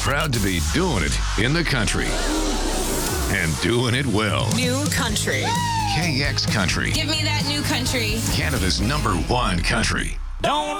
Proud to be doing it in the country. And doing it well. New country. KX Country. Give me that new country. Canada's #1 country. Don't